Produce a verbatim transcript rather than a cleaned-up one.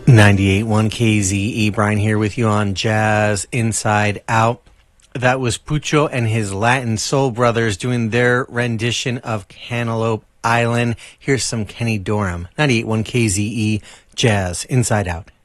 ninety-eight point one K Z E, Brian here with you on Jazz Inside Out. That was Pucho and his Latin Soul Brothers doing their rendition of Cantaloupe Island. Here's some Kenny Dorham, ninety-eight point one K Z E, Jazz Inside Out.